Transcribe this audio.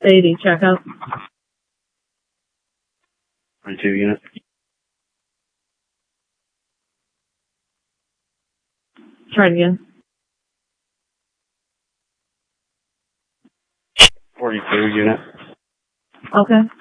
80, check out. 22 unit. Try it again. 42 unit. Okay.